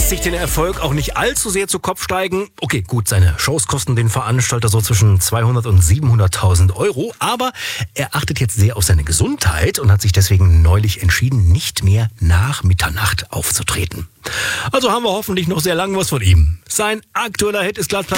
lässt sich den Erfolg auch nicht allzu sehr zu Kopf steigen. Okay, gut, seine Shows kosten den Veranstalter so zwischen 200 und 700.000 Euro. Aber er achtet jetzt sehr auf seine Gesundheit und hat sich deswegen neulich entschieden, nicht mehr nach Mitternacht aufzutreten. Also haben wir hoffentlich noch sehr lange was von ihm. Sein aktueller Hit ist glatt